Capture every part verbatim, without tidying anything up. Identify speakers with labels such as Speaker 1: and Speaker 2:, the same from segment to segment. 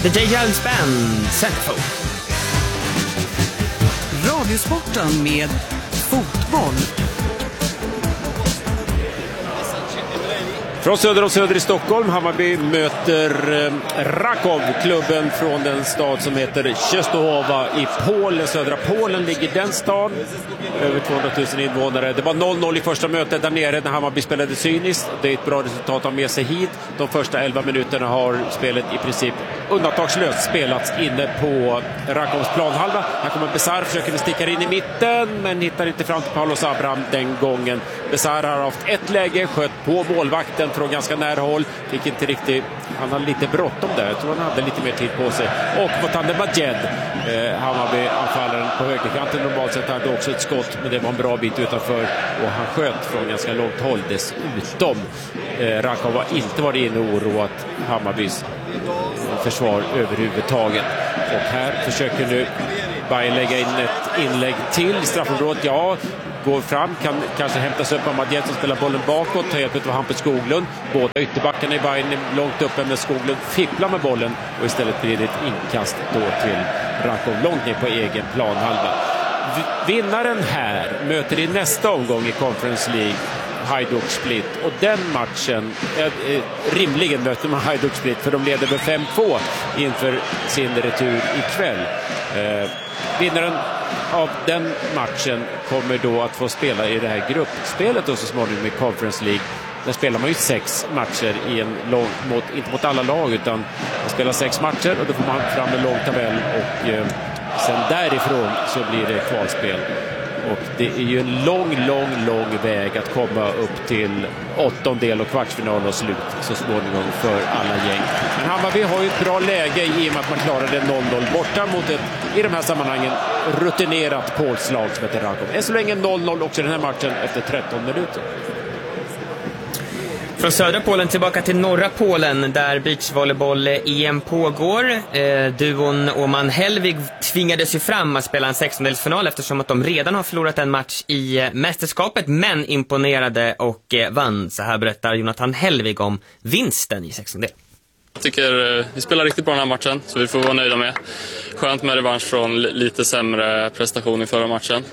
Speaker 1: The J. Jones Band, Centerfold.
Speaker 2: Radiosporten med fotboll.
Speaker 3: Från söder och söder i Stockholm, Hammarby möter Rakov, klubben från den stad som heter Częstochowa i Polen. Södra Polen ligger den stan, över tvåhundratusen invånare. Det var noll noll i första mötet där nere när Hammarby spelade cyniskt. Det är ett bra resultat att ha med sig hit. De första elva minuterna har spelet i princip undantagslöst spelats inne på Rakovs planhalva. Här kommer Besar, försöker sticka in i mitten men hittar inte fram till Paulos Abraham den gången. Besar har haft ett läge, sköt på målvakten från ganska nära håll, fick inte riktigt, han hade lite bråttom där, jag tror han hade lite mer tid på sig. Och Motande Majed, eh, Hammarby-anfallaren på högerkanten, normalt sett hade också ett skott, men det var en bra bit utanför och han sköt från ganska långt håll dessutom. Eh, Rakov har inte varit inne och oroat Hammarbys försvar överhuvudtaget. Och här försöker nu Bayern lägga in ett inlägg till i straffområdet. Ja, går fram, kan kanske hämtas upp av Madjed som spelar bollen bakåt, tar hjälp av Hampus Skoglund. Båda ytterbackarna i Bayern är långt uppe, men Skoglund fipplar med bollen och istället blir det ett inkast då till Rakov långt ner på egen planhalva. Vinnaren här möter i nästa omgång i Conference League Hajduk Split, och den matchen eh, rimligen möter man Hajduk Split för de leder med fem två inför sin retur ikväll. Eh, vinnaren av den matchen kommer då att få spela i det här gruppspelet och så småningom i Conference League. Där spelar man ju sex matcher i en lång, mot, inte mot alla lag, utan man spelar sex matcher och då får man fram en lång tabell och eh, sen därifrån så blir det kvalspel. Och det är ju en lång, lång, lång väg att komma upp till åttondel och kvartsfinal och slut så småningom för alla gäng. Men Hammarby har ju ett bra läge i och med att man klarade noll noll borta mot ett, i de här sammanhangen, rutinerat polslag som heter Rakov. Än så länge noll noll också den här matchen efter tretton minuter.
Speaker 1: Från södra Polen tillbaka till norra Polen där beachvolleyboll-E M pågår. Eh, duon Åman Hellvig tvingades ju fram att spela en sextondelsfinal eftersom att de redan har förlorat en match i eh, mästerskapet, men imponerade och eh, vann. Så här berättar Jonathan Hellvig om vinsten i sextondel.
Speaker 4: Jag tycker eh, vi spelar riktigt bra den här matchen, så vi får vara nöjda med. Skönt med revansch från lite sämre prestation i förra matchen.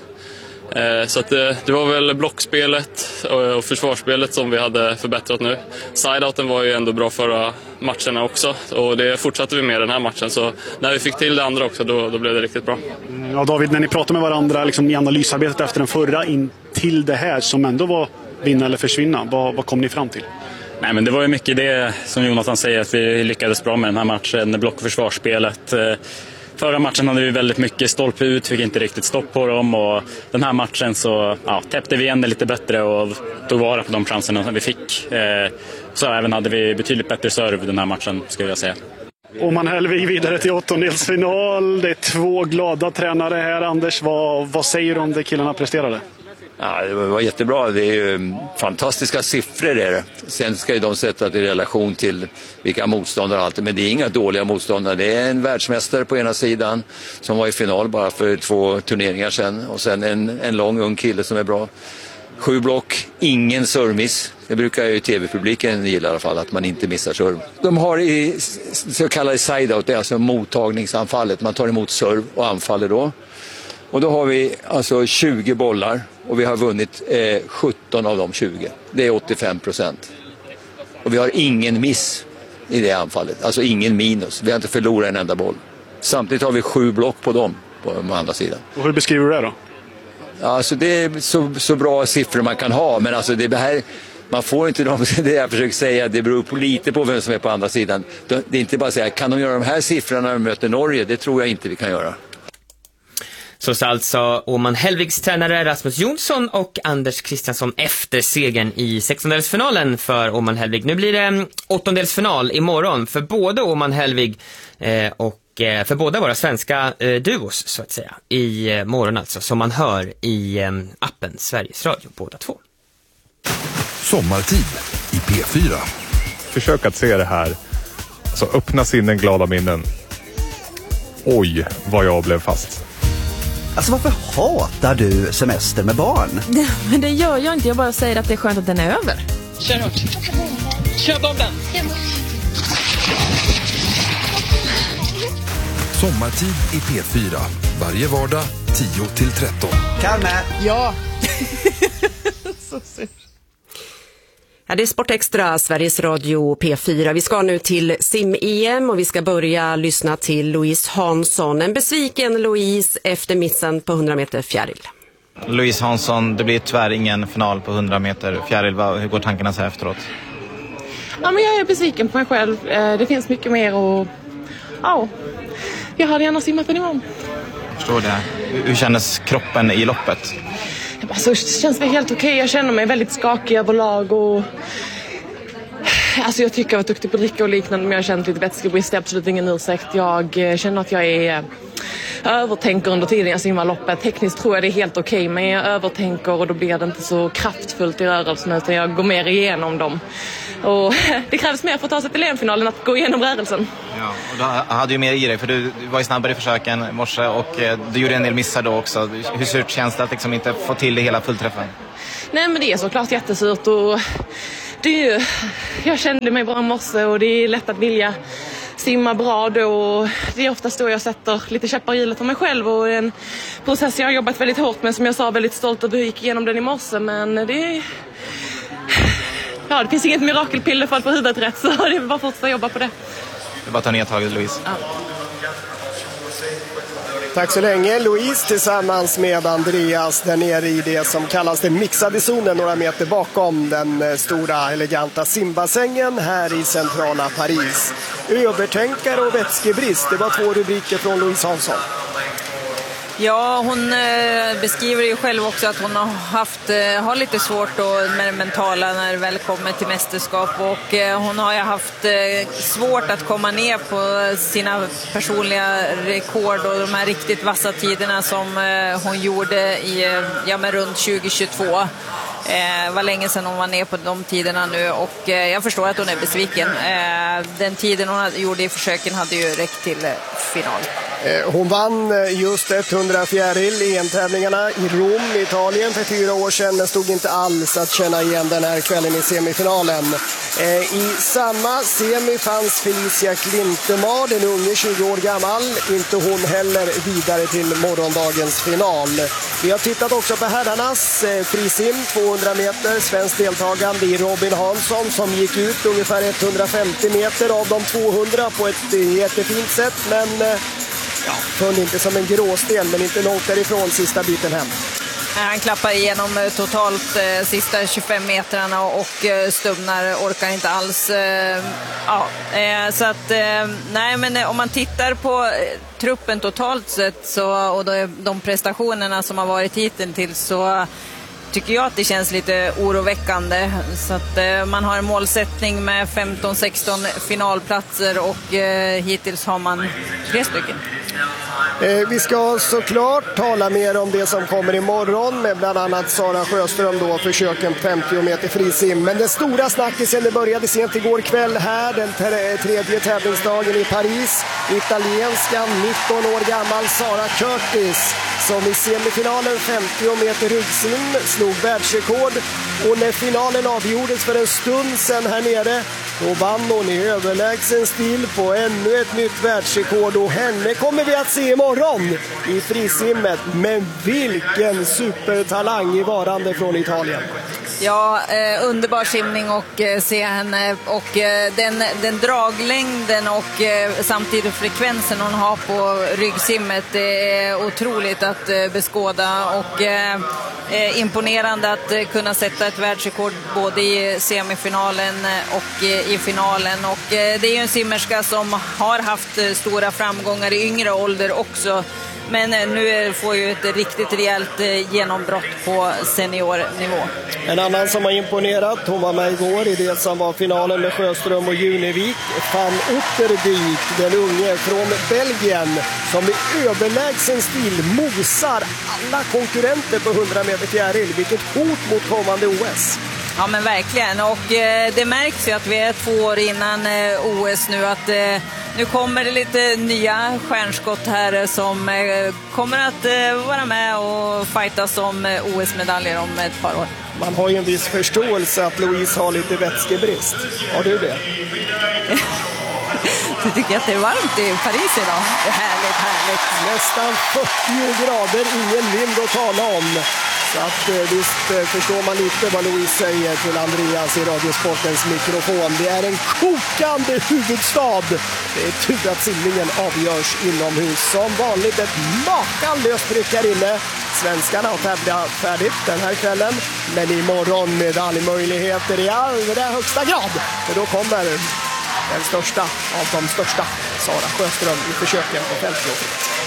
Speaker 4: Så att det, det var väl blockspelet och försvarsspelet som vi hade förbättrat nu. Sideouten var ju ändå bra förra matcherna också och det fortsatte vi med den här matchen. Så när vi fick till det andra också, då, då blev det riktigt bra.
Speaker 5: Ja, David, när ni pratade med varandra liksom, i analysarbetet efter den förra in till det här som ändå var vinna eller försvinna, vad, vad kom ni fram till?
Speaker 6: Nej, men det var ju mycket det som Jonathan säger, att vi lyckades bra med den här matchen, block- och försvarsspelet. Förra matchen hade vi väldigt mycket stolpe ut, fick inte riktigt stopp på dem, och den här matchen så ja, täppte vi igen det lite bättre och tog vara på de chanserna som vi fick. Eh, så även hade vi betydligt bättre serve den här matchen, skulle jag säga.
Speaker 5: Och man Hellvig vidare till åttondelsfinal. Det är två glada tränare här. Anders, vad, vad säger du om det killarna presterade?
Speaker 7: Ja, det var jättebra. Det är ju fantastiska siffror där. Sen ska ju de sätta det i relation till vilka motståndare och allt. Men det är inga dåliga motståndare. Det är en världsmästare på ena sidan som var i final bara för två turneringar sedan. Och sen en, en lång ung kille som är bra. Sju block, ingen servmiss. Det brukar ju tv-publiken gilla i alla fall, att man inte missar serve. De har i så kallade side-out, det är alltså mottagningsanfallet. Man tar emot serve och anfaller då. Och då har vi alltså tjugo bollar och vi har vunnit eh, sjutton av de tjugo. Det är åttiofem procent. Och vi har ingen miss i det anfallet. Alltså ingen minus. Vi har inte förlorat en enda boll. Samtidigt har vi sju block på dem på den andra sidan.
Speaker 5: Och hur beskriver du det då?
Speaker 7: Alltså det är så, så bra siffror man kan ha. Men alltså det här, man får inte de, det jag försöker säga, det beror på lite på vem som är på andra sidan. Det är inte bara att säga, kan de göra de här siffrorna när de möter Norge? Det tror jag inte vi kan göra.
Speaker 1: Så sa alltså Åman Hellvigs tränare Rasmus Jonsson och Anders Kristiansson efter segern i sextondelsfinalen för Åman Hellvig. Nu blir det åttondelsfinal imorgon för både Åman Hellvig eh, och eh, för båda våra svenska eh, duos så att säga. I eh, morgon alltså, som man hör i eh, appen Sveriges Radio, båda två.
Speaker 8: Sommartid i P fyra.
Speaker 9: Försök att se det här. Alltså öppna sinnen, glada minnen. Oj, vad jag blev fast.
Speaker 10: Alltså varför hatar du semester med barn?
Speaker 11: Det, men det gör jag inte, jag bara säger att det är skönt att den är över.
Speaker 12: Kör hårt. Kör bomben.
Speaker 8: Sommartid i P fyra. Varje vardag tio till tretton.
Speaker 10: Kalme!
Speaker 2: Ja.
Speaker 11: Så sur.
Speaker 12: Ja, det är Sportextra, Sveriges Radio P fyra. Vi ska nu till sim-E M och vi ska börja lyssna till Louise Hansson. En besviken Louise efter missen på hundra meter fjäril.
Speaker 13: Louise Hansson, det blir tyvärr ingen final på hundra meter fjäril. Hur går tankarna så här efteråt?
Speaker 11: Ja, men jag är besviken på mig själv. Det finns mycket mer och ja, jag hade gärna simmat den imorgon.
Speaker 13: Jag förstår det. Hur kändes kroppen i loppet?
Speaker 11: Alltså, det känns väl helt okej. Jag känner mig väldigt skakig överlag och alltså, jag tycker jag var duktig på att dricka och liknande, men jag har känt lite vätskebrist. Det är absolut ingen ursäkt. Jag känner att jag är övertänker under tiden jag simmar loppet. Tekniskt tror jag det är helt okej, men jag övertänker och då blir det inte så kraftfullt i rörelsen utan jag går mer igenom dem. Och det krävs mer för att ta sig till E M-finalen att gå igenom rörelsen.
Speaker 13: Ja, och du hade ju mer i dig för du var ju snabbare i försöken i morse och du gjorde en del missar då också. Hur surt känns det att liksom inte få till det hela fullträffen?
Speaker 11: Nej, men det är såklart jättesurt och det är ju, jag kände mig bra i morse och det är lätt att vilja simma bra då. Det är oftast då jag sätter lite käppar i hjulet för mig själv och en process jag har jobbat väldigt hårt med, som jag sa, väldigt stolt att jag gick igenom den i morse, men det ja, det finns inget mirakelpiller för att få huvudet rätt, så det är bara att fortsätta jobba på det.
Speaker 13: Det är bara att ta nedtaget, Louise.
Speaker 11: Ja.
Speaker 14: Tack så länge, Louise, tillsammans med Andreas där nere i det som kallas den mixade zonen, några meter bakom den stora eleganta simbassängen här i centrala Paris. Övertänkare och vätskebrist, det var två rubriker från Louise Hansson.
Speaker 15: Ja, hon eh, beskriver ju själv också att hon har haft eh, har lite svårt då med det mentala när det väl kommer till mästerskap, och eh, hon har ju haft eh, svårt att komma ner på sina personliga rekord och de här riktigt vassa tiderna som eh, hon gjorde i ja, men runt tjugo tjugotvå. Eh, var länge sedan hon var ner på de tiderna nu, och eh, jag förstår att hon är besviken. Eh, den tiden hon hade, gjorde i försöken hade ju räckt till eh, final.
Speaker 14: Hon vann just hundra fjäril i tävlingarna i Rom, Italien, för fyra år sedan. Men stod inte alls att känna igen den här kvällen i semifinalen. I samma semi fanns Felicia Klintemar, den unge, tjugo år gammal. Inte hon heller vidare till morgondagens final. Vi har tittat också på herrarnas frisim, tvåhundra meter. Svensk deltagande i Robin Hansson som gick ut ungefär etthundrafemtio meter av de tvåhundra på ett jättefint sätt. Men ja, föll inte som en gråsten, men inte långt därifrån sista biten hem.
Speaker 15: Han klappar igenom totalt eh, sista tjugofem metrarna och eh, Stubnar orkar inte alls. Eh, ja, eh, så att eh, nej, men eh, om man tittar på eh, truppen totalt sett så, och då, de prestationerna som har varit hittills, så tycker jag att det känns lite oroväckande. Så att eh, man har en målsättning med femton sexton finalplatser och eh, hittills har man tre stycken.
Speaker 14: Eh, vi ska såklart tala mer om det som kommer imorgon med bland annat Sara Sjöström då, försöken femtio meter frisim. Men den stora snackisen, det började sent igår kväll här, den tredje tävlingsdagen i Paris. Italienskan, nitton år gammal Sara Curtis, som i semifinalen femtio meter ryggsim slog världsrekord. Och när finalen avgjordes för en stund sedan här nere, då vann hon i överlägsen stil på ännu ett nytt världsrekord. Och henne kommer vi att se imorgon i frisimmet. Men vilken supertalang i varande från Italien.
Speaker 15: Ja, eh, underbar simning och eh, se henne, och eh, den, den draglängden och eh, samtidigt frekvensen hon har på ryggsimmet, det är otroligt att eh, beskåda, och eh, eh, imponerande att eh, kunna sätta ett världsrekord både i semifinalen och eh, i finalen. Och eh, det är ju en simmerska som har haft eh, stora framgångar i yngre ålder också. Men nu får ju ett riktigt rejält genombrott på seniornivå.
Speaker 14: En annan som har imponerat, hon var med igår i det som var finalen med Sjöström och Junevik. Van Otterdyk, den unge från Belgien, som i överlägsen stil mosar alla konkurrenter på hundra meter fjäril. Vilket hot mot kommande O S.
Speaker 15: Ja, men verkligen, och eh, det märks ju att vi är två år innan eh, O S nu, att eh, nu kommer det lite nya stjärnskott här som eh, kommer att eh, vara med och fightas om eh, O S-medaljer om ett par år.
Speaker 14: Man har ju en viss förståelse att Louise har lite vätskebrist. Har du det?
Speaker 15: Du tycker att det är varmt i Paris idag? Det är härligt, härligt.
Speaker 14: Nästan fyrtio grader, ingen vind att tala om. Så att visst förstår man lite vad Louise säger till Andreas i Radiosportens mikrofon. Det är en kokande huvudstad. Det är tur att simningen avgörs inomhus. Som vanligt ett makalöst tryck här inne. Svenskarna har tävlat färdigt den här kvällen. Men imorgon medaljmöjligheter i allra högsta grad. För då kommer den största av de största, Sara Sjöström, i försöken på femtio.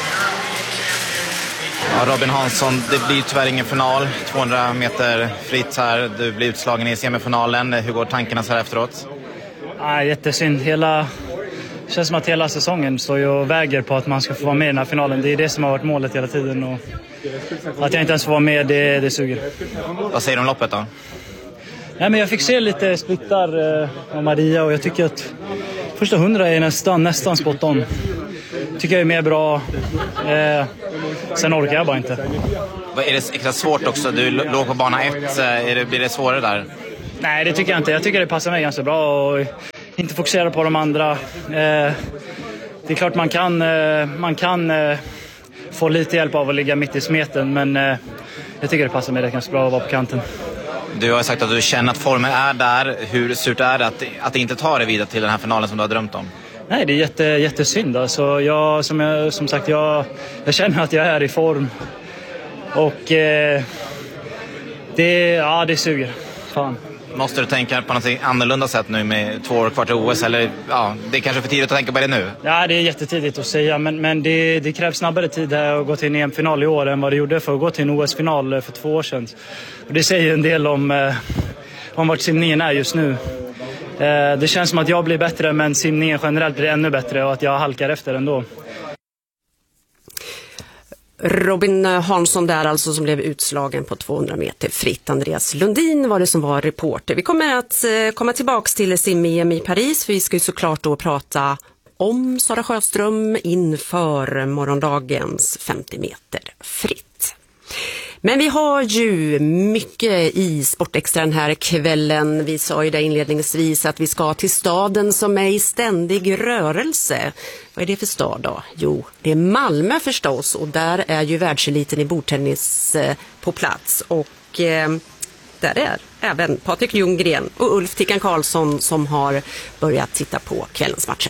Speaker 13: Ja, Robin Hansson, det blir tyvärr ingen final. tvåhundra meter fritt här. Du blir utslagen i semifinalen. Hur går tankarna så här efteråt?
Speaker 16: Ja, jättesynd. Hela... Det känns som att hela säsongen står ju och väger på att man ska få vara med i den här finalen. Det är det som har varit målet hela tiden. Och att jag inte ens får vara med, det, det suger.
Speaker 13: Vad säger du om loppet då?
Speaker 16: Nej, men jag fick se lite splittar eh, av Maria och jag tycker att första hundra är nästan, nästan spot on. Tycker jag är mer bra. Eh, sen orkar jag bara inte.
Speaker 13: Är det extra svårt också? Du låg på bana ett. Är det, blir det svårare där?
Speaker 16: Nej, det tycker jag inte. Jag tycker det passar mig ganska bra och inte fokusera på de andra. Eh, det är klart man kan, eh, man kan eh, få lite hjälp av att ligga mitt i smeten, men eh, jag tycker det passar mig ganska bra att vara på kanten.
Speaker 13: Du har sagt att du känner att formen är där. Hur surt är det att, att det inte tar dig vidare till den här finalen som du har drömt om?
Speaker 16: Nej, det är jätte, jättesynd. Alltså, jag, som, jag, som sagt, jag, jag känner att jag är i form. Och eh, det, ja, det suger. Fan.
Speaker 13: Måste du tänka på något annorlunda sätt nu med två år kvar till O S? Eller, ja, det är kanske för tidigt att tänka på det nu?
Speaker 16: Ja, det är jättetidigt att säga. Men, men det, det krävs snabbare tid här att gå till en E M-final i år än vad det gjorde för att gå till en O S-final för två år sedan. Och det säger en del om, eh, om vart simningen är just nu. Eh, det känns som att jag blir bättre, men simningen generellt blir ännu bättre och att jag halkar efter ändå.
Speaker 12: Robin Hansson där alltså, som blev utslagen på tvåhundra meter fritt. Andreas Lundin var det som var reporter. Vi kommer att eh, komma tillbaks till sim-E M i Paris, för vi ska ju såklart då prata om Sara Sjöström inför morgondagens femtio meter fritt. Men vi har ju mycket i Sportextra den här kvällen. Vi sa ju det inledningsvis att vi ska till staden som är i ständig rörelse. Vad är det för stad då? Jo, det är Malmö förstås, och där är ju världseliten i bordtennis eh, på plats. Och eh, där är även Patrik Ljunggren och Ulf Tickan Karlsson som har börjat titta på kvällens matcher.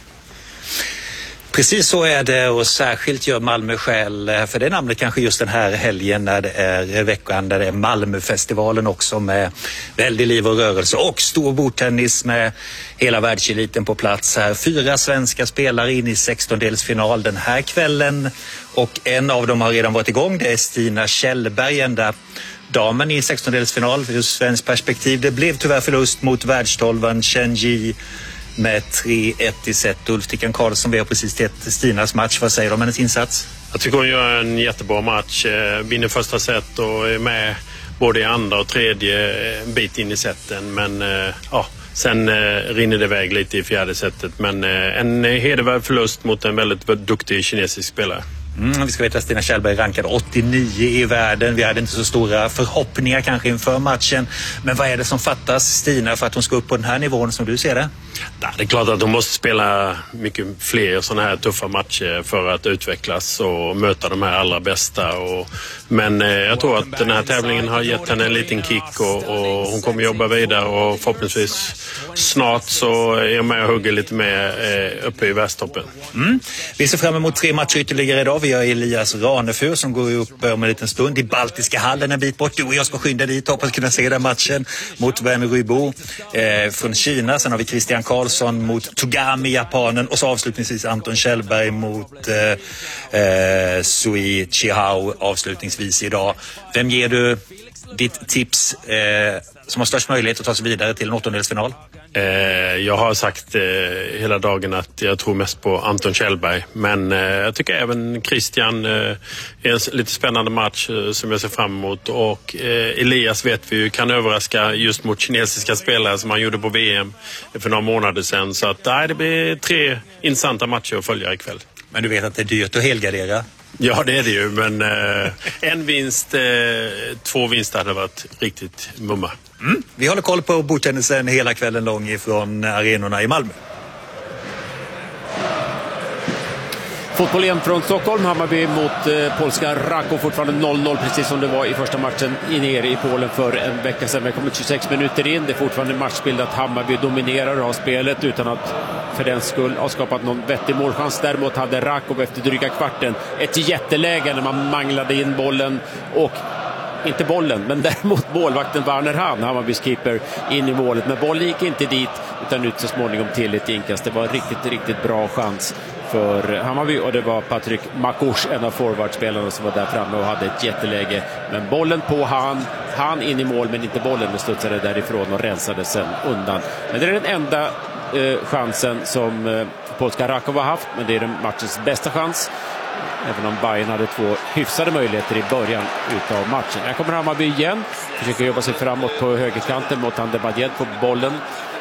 Speaker 17: Precis så är det, och särskilt gör Malmö skäl för det namnet kanske just den här helgen när det är veckan där det är Malmöfestivalen också, med väldigt liv och rörelse och stor bordtennis med hela världseliten på plats här. Fyra svenska spelare in i sextondelsfinal den här kvällen, och en av dem har redan varit igång. Det är Stina Kjellberg, ända damen i sextondelsfinal ur svensk perspektiv. Det blev tyvärr förlust mot världstolvan Chen Yi med tre ett i set. Ulf Tickan Karlsson, vi har precis sett Stinas match. Vad säger du om hennes insats?
Speaker 3: Jag tycker hon gör en jättebra match. Vinner första set och är med både i andra och tredje bit in i seten. Men ja, sen rinner det iväg lite i fjärde setet. Men en hedervärd förlust mot en väldigt duktig kinesisk spelare.
Speaker 17: Mm, vi ska veta att Stina Kjellberg rankade åttionio i världen. Vi hade inte så stora förhoppningar kanske inför matchen. Men vad är det som fattas Stina för att hon ska upp på den här nivån som du ser det?
Speaker 3: Ja, det är klart att de måste spela mycket fler sådana här tuffa matcher för att utvecklas och möta de här allra bästa. Och, men eh, jag tror att den här tävlingen har gett henne en liten kick och, och hon kommer jobba vidare, och förhoppningsvis snart så är jag med och hugger lite mer eh, uppe i världstoppen.
Speaker 17: Mm. Vi ser fram emot tre matcher ytterligare idag. Vi har Elias Ranefur som går upp om en liten stund i Baltiska hallen en bit bort. Du och jag ska skynda dit, hoppas kunna se den matchen mot Wen Ruibo eh, från Kina. Sen har vi Christian Karlsson mot Togami, japanen, och så avslutningsvis Anton Kjellberg mot eh, eh, Sui Chihao avslutningsvis idag. Vem ger du ditt tips eh, som har störst möjlighet att ta sig vidare till en åttondelsfinal?
Speaker 3: Eh, jag har sagt eh, hela dagen att jag tror mest på Anton Kjellberg, men eh, jag tycker även Christian eh, är en lite spännande match eh, som jag ser fram emot, och eh, Elias vet vi ju kan överraska just mot kinesiska spelare som han gjorde på V M för några månader sedan, så att nej, det blir tre intressanta matcher att följa ikväll.
Speaker 17: Men du vet att det är dyrt att helgardera?
Speaker 3: Ja, det är det ju, men eh, en vinst, eh, två vinster hade varit riktigt mumma.
Speaker 17: Mm. Vi håller koll på bordtennisen hela kvällen lång ifrån arenorna i Malmö.
Speaker 3: Fotboll igen från Stockholm. Hammarby mot eh, polska Rakow, fortfarande noll noll precis som det var i första matchen i nere i Polen för en vecka sedan. Vi har kommit tjugosex minuter in. Det är fortfarande matchbild att Hammarby dominerar och har spelet utan att för den skull ha skapat någon vettig målchans. Däremot hade Rakow efter dryga kvarten ett jätteläge när man manglade in bollen och inte bollen, men däremot målvakten Werner Hahn, Hammarbys keeper, in i målet. Men bollen gick inte dit utan ut så småningom till ett inkast. Det var en riktigt, riktigt bra chans för Hammarby och det var Patrik Makurs, en av forwardspelarna, som var där framme och hade ett jätteläge. Men bollen på han, han in i mål, men inte bollen, men studsade därifrån och rensade sen undan. Men det är den enda eh, chansen som eh, polska Rakow har haft, men det är den matchens bästa chans. Även om Bayern hade två hyfsade möjligheter i början utav matchen. Här kommer Hammarby igen. Försöker jobba sig framåt på högerkanten mot Andebadjed på bollen.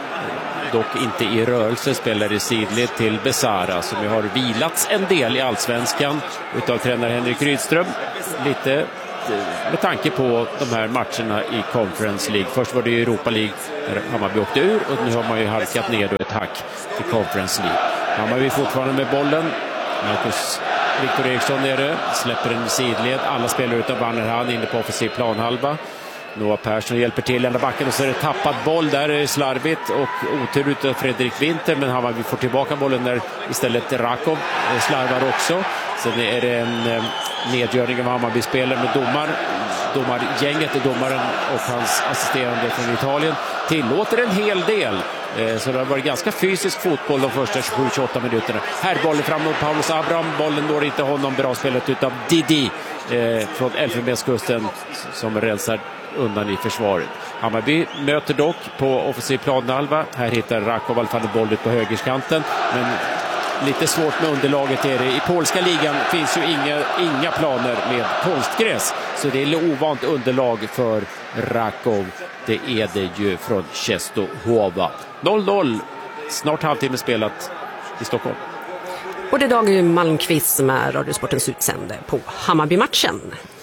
Speaker 3: Dock inte i rörelse, spelar i sidled till Besara som ju har vilats en del i allsvenskan utav tränare Henrik Rydström. Lite med tanke på de här matcherna i Conference League. Först var det i Europa League där Hammarby åkte ur och nu har man ju halkat ner då ett hack till Conference League. Hammarby fortfarande med bollen. Marcus Viktor Eriksson nere, släpper en sidled. Alla spelar utan Werner Hahn inne på offensiv planhalva. Noah Persson hjälper till ända backen och så är det tappat boll där, är slarvigt och otur utav Fredrik Winter, men Hammarby får tillbaka bollen där istället. Rakow slarvar också. Sen är det en nedgörning av Hammarby-spelare med domar. Domargänget och domaren och hans assisterande från Italien tillåter en hel del. Så det har varit ganska fysisk fotboll de första tjugosju till tjugoåtta minuterna. Här bollen fram mot Paulus Abraham. Bollen når inte honom. Bra spelet utav Didi eh, från Elfenbenskusten som rensar undan i försvaret. Hammarby möter dock på offensiv planhalva. Här hittar Rakow i alla fall boll ut på högerskanten. Men lite svårt med underlaget är det. I polska ligan finns ju inga, inga planer med konstgräs. Så det är ovant underlag för Rakow. Det är det ju från Czestochowa. noll noll. Snart halvtimme spelat i Stockholm.
Speaker 12: Och det är Dag Malmqvist som är Radiosportens utsände på Hammarby-matchen.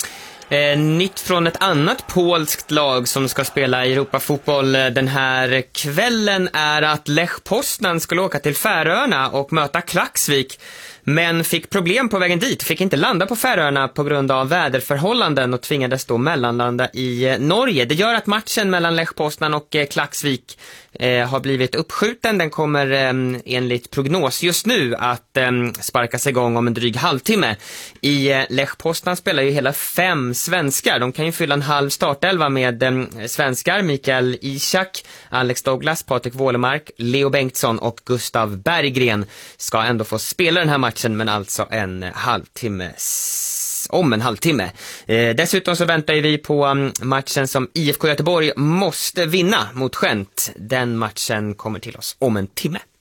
Speaker 1: Eh, nytt från ett annat polskt lag som ska spela Europafotboll den här kvällen är att Lech Poznan skulle åka till Färöarna och möta Klaksvik, men fick problem på vägen dit, fick inte landa på Färöarna på grund av väderförhållanden och tvingades då mellanlanda i Norge. Det gör att matchen mellan Lech Poznan och Klaksvik eh, har blivit uppskjuten. Den kommer eh, enligt prognos just nu att eh, sparkas igång om en dryg halvtimme. I eh, Lech Poznan spelar ju hela fem svenskar. De kan ju fylla en halv startelva med eh, svenskar. Mikael Ishak, Alex Douglas, Patrik Wålemark, Leo Bengtsson och Gustav Berggren ska ändå få spela den här matchen, men alltså en halvtimme om en halvtimme. Eh, dessutom så väntar vi på um, matchen som I F K Göteborg måste vinna mot Gent. Den matchen kommer till oss om en timme.